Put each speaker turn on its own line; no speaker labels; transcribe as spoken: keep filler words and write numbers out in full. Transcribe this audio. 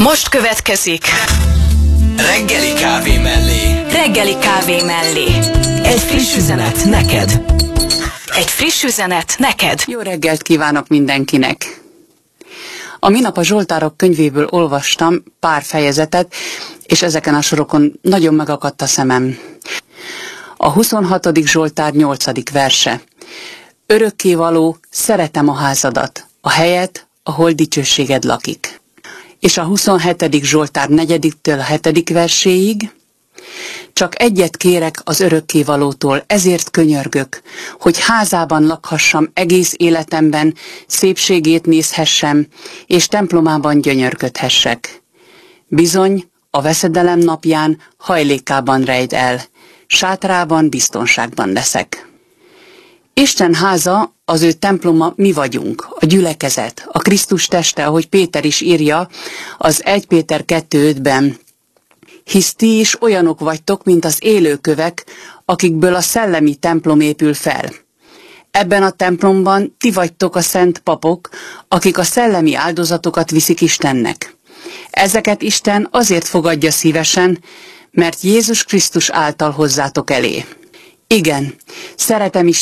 Most következik
Reggeli kávé mellé.
Reggeli kávé mellé.
Egy friss üzenet neked.
Egy friss üzenet neked.
Jó reggelt kívánok mindenkinek! A minap a Zsoltárok könyvéből olvastam pár fejezetet, és ezeken a sorokon nagyon megakadt a szemem. A huszonhatodik Zsoltár nyolcadik verse. Örökkévaló, szeretem a házadat, a helyet, ahol dicsőséged lakik. És a huszonhetedik Zsoltár negyediktől a hetedik verséig. Csak egyet kérek az örökkévalótól, ezért könyörgök, hogy házában lakhassam egész életemben, szépségét nézhessem, és templomában gyönyörködhessek. Bizony, a veszedelem napján hajlékában rejt el, sátrában biztonságban leszek. Isten háza, az ő temploma mi vagyunk, a gyülekezet, a Krisztus teste, ahogy Péter is írja az első Péter kettő ötben. Hisz ti is olyanok vagytok, mint az élőkövek, akikből a szellemi templom épül fel. Ebben a templomban ti vagytok a szent papok, akik a szellemi áldozatokat viszik Istennek. Ezeket Isten azért fogadja szívesen, mert Jézus Krisztus által hozzátok elé. Igen, szeretem